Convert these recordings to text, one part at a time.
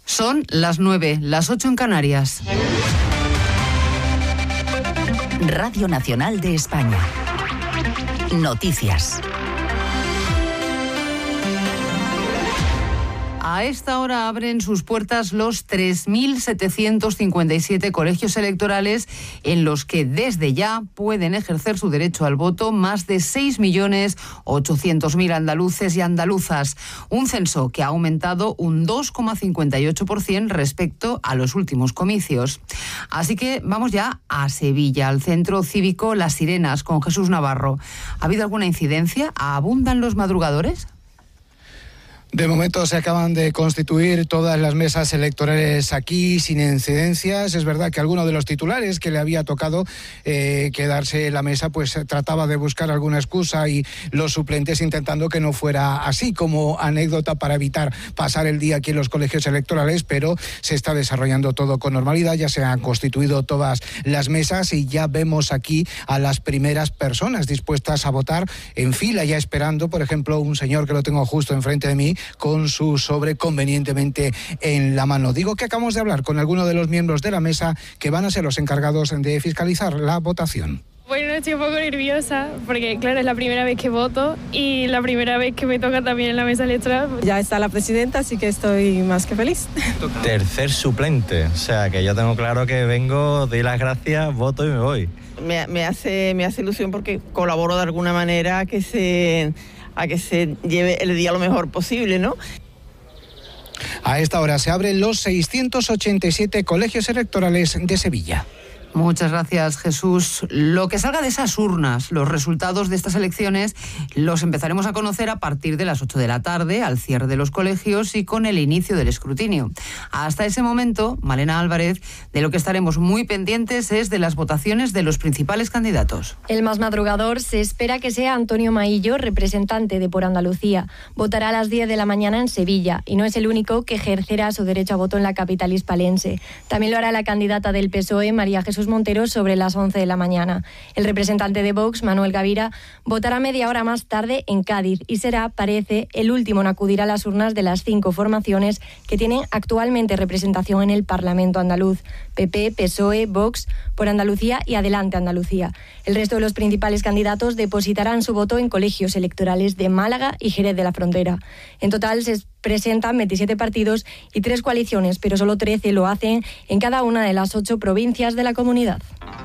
Son las 9, las 8 en Canarias. Radio Nacional de España. Noticias. A esta hora abren sus puertas los 3.757 colegios electorales en los que desde ya pueden ejercer su derecho al voto más de 6.800.000 andaluces y andaluzas. Un censo que ha aumentado un 2,58% respecto a los últimos comicios. Así que vamos ya a Sevilla, al Centro Cívico Las Sirenas, con Jesús Navarro. ¿Ha habido alguna incidencia? ¿Abundan los madrugadores? De momento se acaban de constituir todas las mesas electorales aquí sin incidencias. Es verdad que alguno de los titulares que le había tocado quedarse en la mesa pues trataba de buscar alguna excusa y los suplentes intentando que no fuera así, como anécdota para evitar pasar el día aquí en los colegios electorales, pero se está desarrollando todo con normalidad. Ya se han constituido todas las mesas y ya vemos aquí a las primeras personas dispuestas a votar en fila, ya esperando, por ejemplo, un señor que lo tengo justo enfrente de mí, con su sobre convenientemente en la mano. Digo que acabamos de hablar con algunos de los miembros de la mesa que van a ser los encargados de fiscalizar la votación. Bueno, estoy un poco nerviosa porque, claro, es la primera vez que voto y la primera vez que me toca también en la mesa electoral. Ya está la presidenta, así que estoy más que feliz. Tercer suplente, o sea que yo tengo claro que vengo, doy las gracias, voto y me voy. Me hace ilusión porque colaboro de alguna manera a que se lleve el día lo mejor posible, ¿no? A esta hora se abren los 687 colegios electorales de Sevilla. Muchas gracias, Jesús. Lo que salga de esas urnas, los resultados de estas elecciones, los empezaremos a conocer a partir de las 8 de la tarde, al cierre de los colegios y con el inicio del escrutinio. Hasta ese momento, Malena Álvarez, de lo que estaremos muy pendientes es de las votaciones de los principales candidatos. El más madrugador se espera que sea Antonio Maillo, representante de Por Andalucía. Votará a las 10 de la mañana en Sevilla y no es el único que ejercerá su derecho a voto en la capital hispalense. También lo hará la candidata del PSOE, María Jesús Montero, sobre las 11 de la mañana. El representante de Vox, Manuel Gavira, votará media hora más tarde en Cádiz y será, parece, el último en acudir a las urnas de las 5 formaciones que tienen actualmente representación en el Parlamento andaluz: PP, PSOE, Vox, Por Andalucía y Adelante Andalucía. El resto de los principales candidatos depositarán su voto en colegios electorales de Málaga y Jerez de la Frontera. En total se presentan 27 partidos y 3 coaliciones, pero solo 13 lo hacen en cada una de las 8 provincias de la comunidad.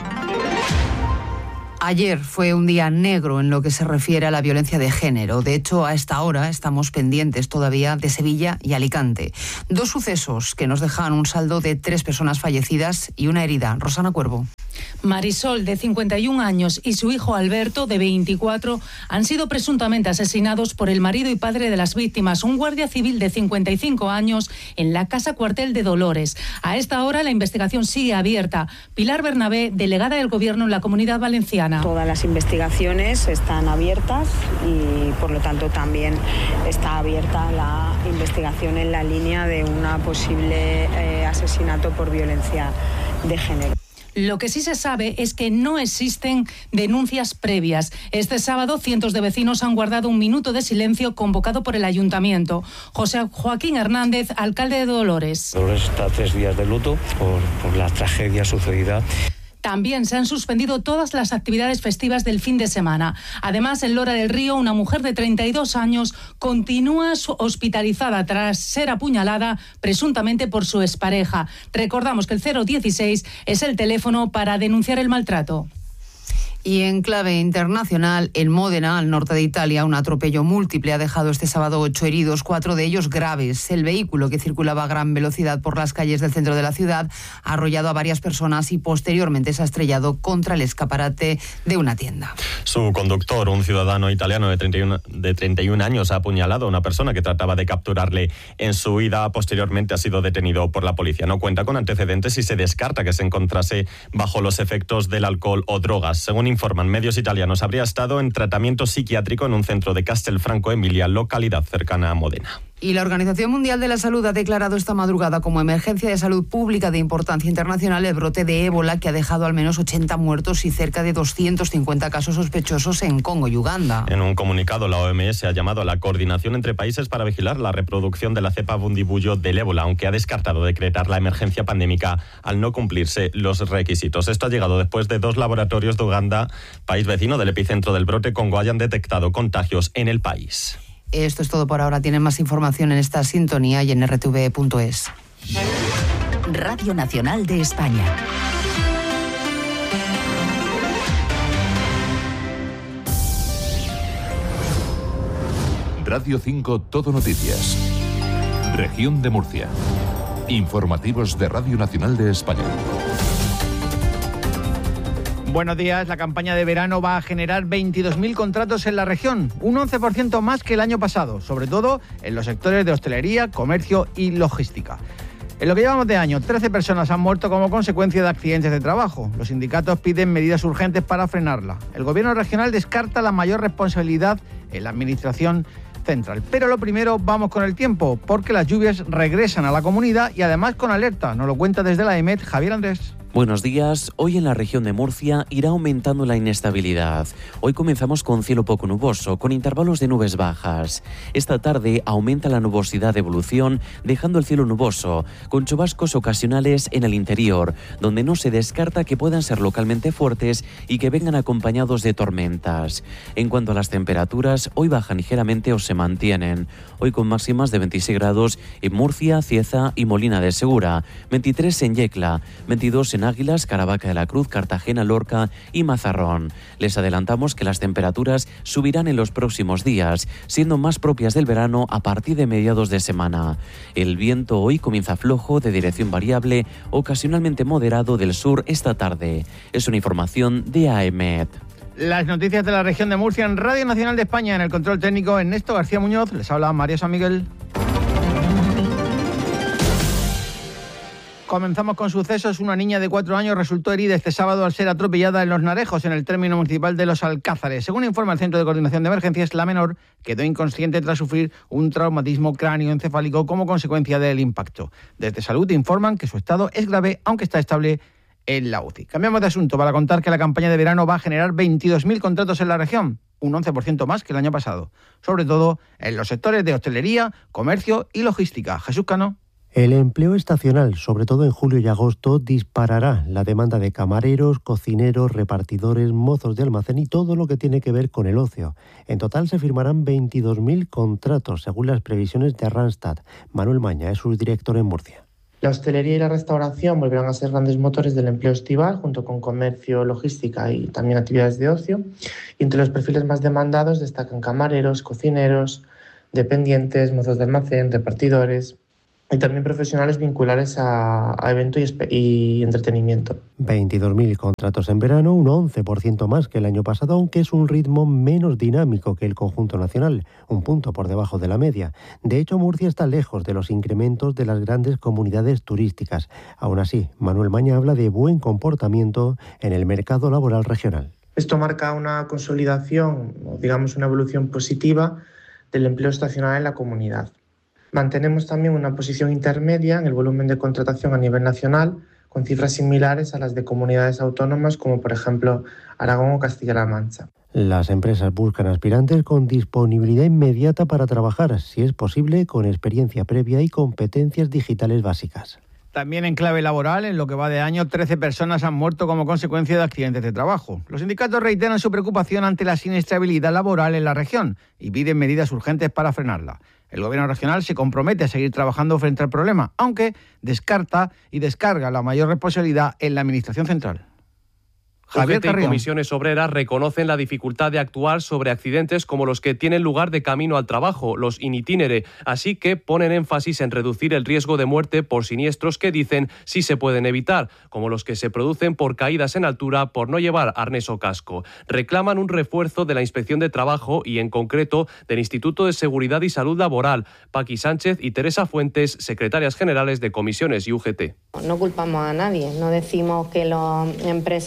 Ayer fue un día negro en lo que se refiere a la violencia de género. De hecho, a esta hora estamos pendientes todavía de Sevilla y Alicante. 2 sucesos que nos dejan un saldo de 3 personas fallecidas y una herida. Rosana Cuervo. Marisol, de 51 años, y su hijo Alberto, de 24, han sido presuntamente asesinados por el marido y padre de las víctimas, un guardia civil de 55 años, en la casa cuartel de Dolores. A esta hora la investigación sigue abierta. Pilar Bernabé, delegada del Gobierno en la Comunidad Valenciana. Todas las investigaciones están abiertas y, por lo tanto, también está abierta la investigación en la línea de una posible asesinato por violencia de género. Lo que sí se sabe es que no existen denuncias previas. Este sábado, cientos de vecinos han guardado un minuto de silencio convocado por el Ayuntamiento. José Joaquín Hernández, alcalde de Dolores. Dolores está 3 días de luto por la tragedia sucedida. También se han suspendido todas las actividades festivas del fin de semana. Además, en Lora del Río, una mujer de 32 años continúa hospitalizada tras ser apuñalada presuntamente por su expareja. Recordamos que el 016 es el teléfono para denunciar el maltrato. Y en clave internacional, en Módena, al norte de Italia, un atropello múltiple ha dejado este sábado 8 heridos, 4 de ellos graves. El vehículo, que circulaba a gran velocidad por las calles del centro de la ciudad, ha arrollado a varias personas y posteriormente se ha estrellado contra el escaparate de una tienda. Su conductor, un ciudadano italiano de 31 años, ha apuñalado a una persona que trataba de capturarle en su huida. Posteriormente ha sido detenido por la policía. No cuenta con antecedentes y se descarta que se encontrase bajo los efectos del alcohol o drogas. Según informan medios italianos, habría estado en tratamiento psiquiátrico en un centro de Castelfranco Emilia, localidad cercana a Módena. Y la Organización Mundial de la Salud ha declarado esta madrugada como emergencia de salud pública de importancia internacional el brote de ébola que ha dejado al menos 80 muertos y cerca de 250 casos sospechosos en Congo y Uganda. En un comunicado, la OMS ha llamado a la coordinación entre países para vigilar la reproducción de la cepa Bundibugyo del ébola, aunque ha descartado decretar la emergencia pandémica al no cumplirse los requisitos. Esto ha llegado después de 2 laboratorios de Uganda, país vecino del epicentro del brote Congo, hayan detectado contagios en el país. Esto es todo por ahora. Tienen más información en esta sintonía y en rtv.es. Radio Nacional de España. Radio 5 Todo Noticias. Región de Murcia. Informativos de Radio Nacional de España. Buenos días. La campaña de verano va a generar 22.000 contratos en la región, un 11% más que el año pasado, sobre todo en los sectores de hostelería, comercio y logística. En lo que llevamos de año, 13 personas han muerto como consecuencia de accidentes de trabajo. Los sindicatos piden medidas urgentes para frenarla. El gobierno regional descarta la mayor responsabilidad en la administración central. Pero lo primero, vamos con el tiempo, porque las lluvias regresan a la comunidad y además con alerta. Nos lo cuenta desde la EMET Javier Andrés. Buenos días. Hoy en la región de Murcia irá aumentando la inestabilidad. Hoy comenzamos con cielo poco nuboso, con intervalos de nubes bajas. Esta tarde aumenta la nubosidad de evolución, dejando el cielo nuboso, con chubascos ocasionales en el interior, donde no se descarta que puedan ser localmente fuertes y que vengan acompañados de tormentas. En cuanto a las temperaturas, hoy bajan ligeramente o se mantienen. Hoy con máximas de 26 grados en Murcia, Cieza y Molina de Segura, 23 en Yecla, 22 en Águilas, Caravaca de la Cruz, Cartagena, Lorca y Mazarrón. Les adelantamos que las temperaturas subirán en los próximos días, siendo más propias del verano a partir de mediados de semana. El viento hoy comienza flojo, de dirección variable, ocasionalmente moderado del sur esta tarde. Es una información de AEMET. Las noticias de la región de Murcia en Radio Nacional de España. En el control técnico, Ernesto García Muñoz. Les habla María San Miguel. Comenzamos con sucesos. Una niña de 4 años resultó herida este sábado al ser atropellada en Los Narejos, en el término municipal de Los Alcázares. Según informa el Centro de Coordinación de Emergencias, la menor quedó inconsciente tras sufrir un traumatismo cráneoencefálico como consecuencia del impacto. Desde Salud informan que su estado es grave, aunque está estable en la UCI. Cambiamos de asunto para contar que la campaña de verano va a generar 22.000 contratos en la región, un 11% más que el año pasado, sobre todo en los sectores de hostelería, comercio y logística. Jesús Cano. El empleo estacional, sobre todo en julio y agosto, disparará la demanda de camareros, cocineros, repartidores, mozos de almacén y todo lo que tiene que ver con el ocio. En total se firmarán 22.000 contratos, según las previsiones de Randstad. Manuel Maña es su director en Murcia. La hostelería y la restauración volverán a ser grandes motores del empleo estival, junto con comercio, logística y también actividades de ocio. Y entre los perfiles más demandados destacan camareros, cocineros, dependientes, mozos de almacén, repartidores y también profesionales vinculados a evento y entretenimiento. 22.000 contratos en verano, un 11% más que el año pasado, aunque es un ritmo menos dinámico que el conjunto nacional, un punto por debajo de la media. De hecho, Murcia está lejos de los incrementos de las grandes comunidades turísticas. Aún así, Manuel Maña habla de buen comportamiento en el mercado laboral regional. Esto marca una consolidación, digamos una evolución positiva del empleo estacional en la comunidad. Mantenemos también una posición intermedia en el volumen de contratación a nivel nacional, con cifras similares a las de comunidades autónomas como por ejemplo Aragón o Castilla-La Mancha. Las empresas buscan aspirantes con disponibilidad inmediata para trabajar, si es posible, con experiencia previa y competencias digitales básicas. También en clave laboral, en lo que va de año, 13 personas han muerto como consecuencia de accidentes de trabajo. Los sindicatos reiteran su preocupación ante la siniestrabilidad laboral en la región y piden medidas urgentes para frenarla. El gobierno regional se compromete a seguir trabajando frente al problema, aunque descarta y descarga la mayor responsabilidad en la administración central. UGT y comisiones obreras reconocen la dificultad de actuar sobre accidentes como los que tienen lugar de camino al trabajo, los in itinere, así que ponen énfasis en reducir el riesgo de muerte por siniestros que dicen sí se pueden evitar, como los que se producen por caídas en altura por no llevar arnés o casco. Reclaman un refuerzo de la Inspección de Trabajo y en concreto del Instituto de Seguridad y Salud Laboral. Paqui Sánchez y Teresa Fuentes, secretarias generales de comisiones y UGT. No culpamos a nadie, no decimos que las empresas no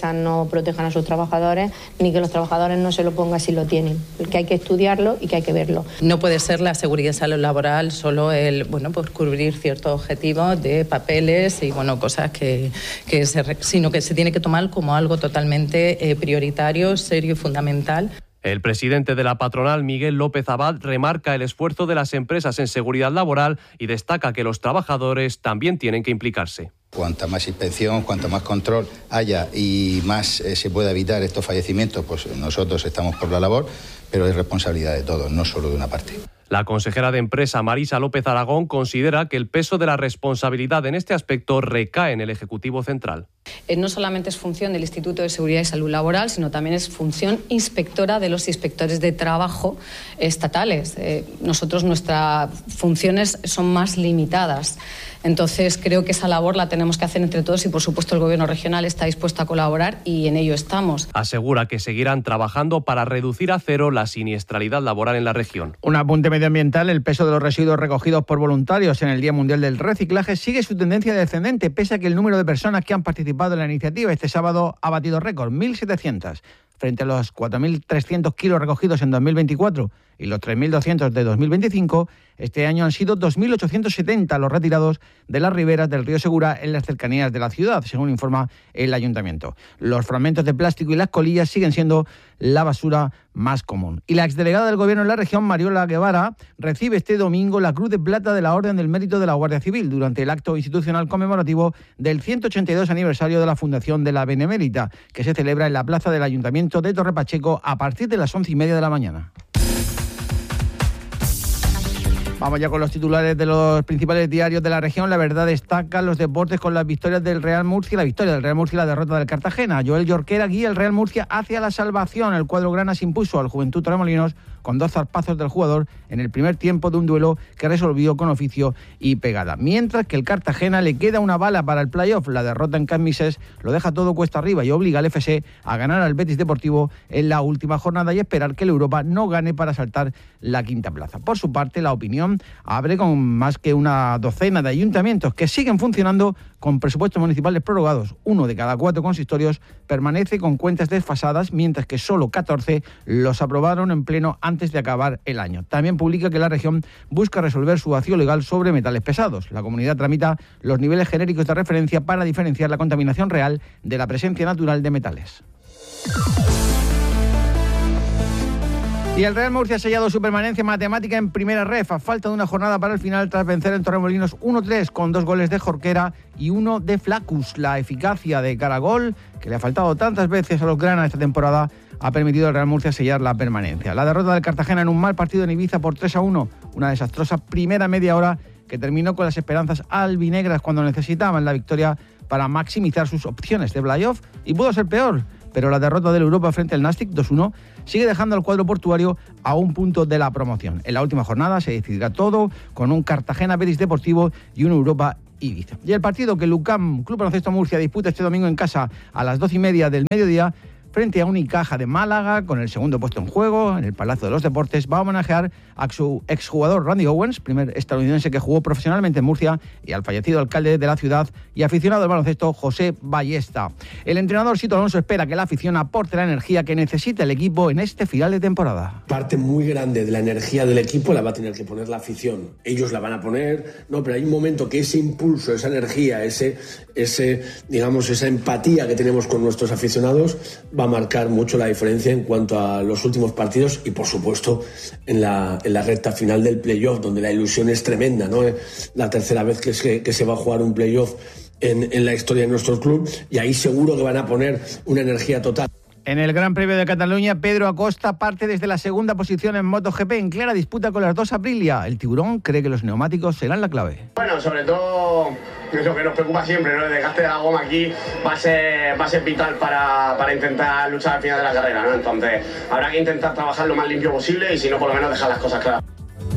protejan a sus trabajadores, ni que los trabajadores no se lo pongan si lo tienen, que hay que estudiarlo y que hay que verlo. No puede ser la seguridad laboral solo pues cubrir ciertos objetivos de papeles y cosas sino que se tiene que tomar como algo totalmente prioritario, serio y fundamental. El presidente de la patronal, Miguel López Abad, remarca el esfuerzo de las empresas en seguridad laboral y destaca que los trabajadores también tienen que implicarse. Cuanta más inspección, cuanto más control haya y más se pueda evitar estos fallecimientos, pues nosotros estamos por la labor, pero es responsabilidad de todos, no solo de una parte. La consejera de Empresa, Marisa López Aragón, considera que el peso de la responsabilidad en este aspecto recae en el Ejecutivo Central. No solamente es función del Instituto de Seguridad y Salud Laboral, sino también es función inspectora de los inspectores de trabajo estatales. Nuestras funciones son más limitadas. Entonces, creo que esa labor la tenemos que hacer entre todos y, por supuesto, el Gobierno regional está dispuesto a colaborar y en ello estamos. Asegura que seguirán trabajando para reducir a cero la siniestralidad laboral en la región. Un apunte medioambiental: el peso de los residuos recogidos por voluntarios en el Día Mundial del Reciclaje sigue su tendencia descendente, pese a que el número de personas que han participado en la iniciativa este sábado ha batido récord, 1.700, frente a los 4.300 kilos recogidos en 2024 y los 3.200 de 2025, este año han sido 2.870 los retirados de las riberas del río Segura en las cercanías de la ciudad, según informa el ayuntamiento. Los fragmentos de plástico y las colillas siguen siendo la basura más común. Y la exdelegada del Gobierno en la región, Mariola Guevara, recibe este domingo la Cruz de Plata de la Orden del Mérito de la Guardia Civil durante el acto institucional conmemorativo del 182 aniversario de la fundación de la Benemérita, que se celebra en la plaza del Ayuntamiento de Torre Pacheco a partir de las 11:30 de la mañana. Vamos ya con los titulares de los principales diarios de la región. La Verdad destaca los deportes con las victorias del Real Murcia, la victoria del Real Murcia y la derrota del Cartagena. Joel Jorquera guía el Real Murcia hacia la salvación. El cuadro grana se impuso al Juventud Torremolinos con 2 zarpazos del jugador en el primer tiempo de un duelo que resolvió con oficio y pegada. Mientras que el Cartagena le queda una bala para el playoff. La derrota en Cambises lo deja todo cuesta arriba y obliga al FC a ganar al Betis Deportivo en la última jornada y esperar que el Europa no gane para saltar la quinta plaza. Por su parte, La Opinión abre con más que una docena de ayuntamientos que siguen funcionando con presupuestos municipales prorrogados. 1 de cada 4 consistorios permanece con cuentas desfasadas, mientras que solo 14 los aprobaron en pleno antes de acabar el año. También publica que la región busca resolver su vacío legal sobre metales pesados. La comunidad tramita los niveles genéricos de referencia para diferenciar la contaminación real de la presencia natural de metales. Y el Real Murcia ha sellado su permanencia matemática en primera ref a falta de una jornada para el final tras vencer en Torremolinos 1-3 con 2 goles de Jorquera y 1 de Flacus. La eficacia de cara a gol, que le ha faltado tantas veces a los granas esta temporada, ha permitido al Real Murcia sellar la permanencia. La derrota del Cartagena en un mal partido en Ibiza por 3-1, una desastrosa primera media hora que terminó con las esperanzas albinegras cuando necesitaban la victoria para maximizar sus opciones de playoff, y pudo ser peor. Pero la derrota del Europa frente al Nastic 2-1 sigue dejando al cuadro portuario a un punto de la promoción. En la última jornada se decidirá todo con un Cartagena-Betis Deportivo y un Europa-Ibiza. Y el partido que el UCAM Club Baloncesto Murcia disputa este domingo en casa a las 12:30 del mediodía frente a Unicaja de Málaga, con el segundo puesto en juego en el Palacio de los Deportes, va a homenajear a su exjugador Randy Owens, primer estadounidense que jugó profesionalmente en Murcia, y al fallecido alcalde de la ciudad y aficionado al baloncesto José Ballesta. El entrenador Sito Alonso espera que la afición aporte la energía que necesita el equipo en este final de temporada. Parte muy grande de la energía del equipo la va a tener que poner la afición. Ellos la van a poner, no, pero hay un momento que ese impulso, esa energía, esa empatía que tenemos con nuestros aficionados va a marcar mucho la diferencia en cuanto a los últimos partidos y, por supuesto, en la recta final del playoff, donde la ilusión es tremenda, ¿no? La tercera vez que se va a jugar un playoff en la historia de nuestro club, y ahí seguro que van a poner una energía total. En el Gran Premio de Cataluña, Pedro Acosta parte desde la segunda posición en MotoGP en clara disputa con las 2 Aprilia. El tiburón cree que los neumáticos serán la clave. Bueno, sobre todo es lo que nos preocupa siempre, ¿no? El desgaste de la goma aquí va a ser vital para intentar luchar al final de la carrera, ¿no? Entonces habrá que intentar trabajar lo más limpio posible y, si no, por lo menos dejar las cosas claras.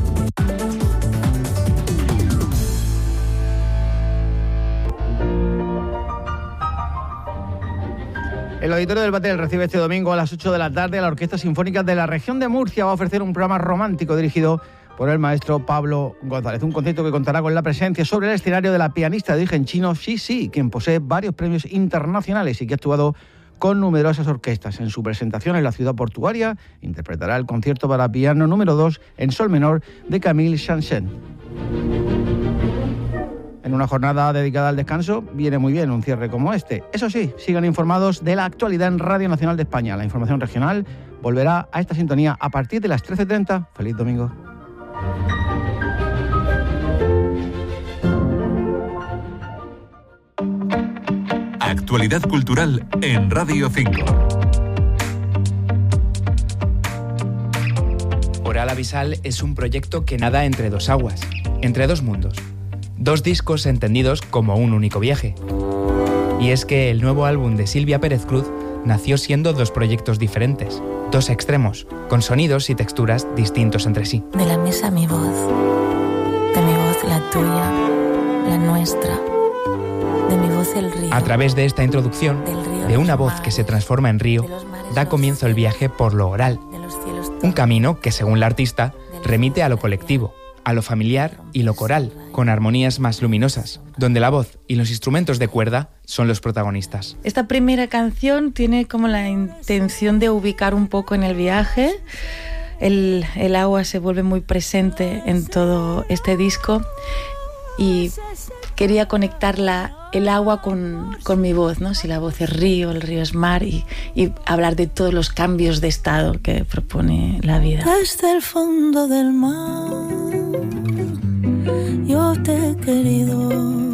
El Auditorio del Batel recibe este domingo a las 8 de la tarde a la Orquesta Sinfónica de la Región de Murcia. Va a ofrecer un programa romántico dirigido por el maestro Pablo González. Un concierto que contará con la presencia sobre el escenario de la pianista de origen chino Xi Xi, quien posee varios premios internacionales y que ha actuado con numerosas orquestas. En su presentación en la ciudad portuaria interpretará el concierto para piano número 2 en sol menor de Camille Saint-Saëns. En una jornada dedicada al descanso, viene muy bien un cierre como este. Eso sí, sigan informados de la actualidad en Radio Nacional de España. La información regional volverá a esta sintonía a partir de las 13:30. ¡Feliz domingo! Actualidad cultural en Radio 5. Oral Abisal es un proyecto que nada entre dos aguas, entre dos mundos. Dos discos entendidos como un único viaje. Y es que el nuevo álbum de Silvia Pérez Cruz nació siendo dos proyectos diferentes, dos extremos, con sonidos y texturas distintos entre sí. De la mesa mi voz, de mi voz la tuya, la nuestra, de mi voz el río. A través de esta introducción, de una voz que se transforma en río, da comienzo el viaje por lo oral. Un camino que, según la artista, remite a lo colectivo, a lo familiar y lo coral, con armonías más luminosas, donde la voz y los instrumentos de cuerda son los protagonistas. Esta primera canción tiene como la intención de ubicar un poco en el viaje. El agua se vuelve muy presente en todo este disco y quería conectar el agua con mi voz, ¿no? Si la voz es río, el río es mar y hablar de todos los cambios de estado que propone la vida. Desde el fondo del mar yo te he querido,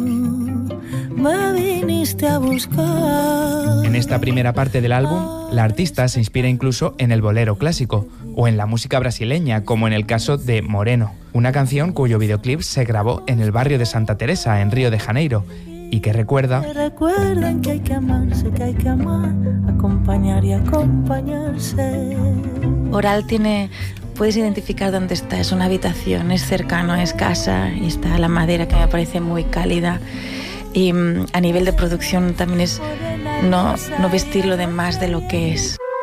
me viniste a buscar. En esta primera parte del álbum, la artista se inspira incluso en el bolero clásico o en la música brasileña, como en el caso de Moreno, una canción cuyo videoclip se grabó en el barrio de Santa Teresa, en Río de Janeiro, y que recuerda... Recuerdan que hay que amarse, que hay que amar, acompañar y acompañarse. Oral tiene... Puedes identificar dónde está, es una habitación, es cercano, es casa, y está la madera que me parece muy cálida. Y a nivel de producción también es no vestirlo de más de lo que es.